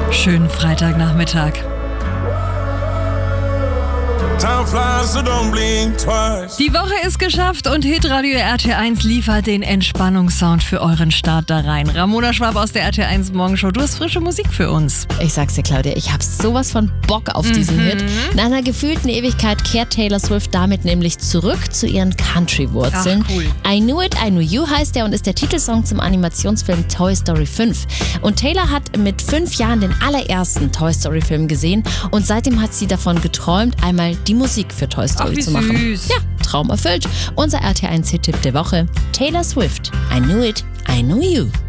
Schönen Freitagnachmittag. Die Woche ist geschafft und Hitradio RT1 liefert den Entspannungssound für euren Start da rein. Ramona Schwab aus der RT1 Morgenshow, du hast frische Musik für uns. Ich sag's dir, Claudia, ich hab sowas von Bock auf diesen Hit. Nach einer gefühlten Ewigkeit kehrt Taylor Swift damit nämlich zurück zu ihren Country-Wurzeln. Ach, cool. I Knew It, I Knew You heißt der und ist der Titelsong zum Animationsfilm Toy Story 5. Und Taylor hat mit 5 Jahren den allerersten Toy Story Film gesehen und seitdem hat sie davon geträumt, einmal die Musik für Toy Story zu machen. Süß. Ja, Traum erfüllt. Unser RT1-Hit-Tipp der Woche: Taylor Swift, I Knew It, I Knew You.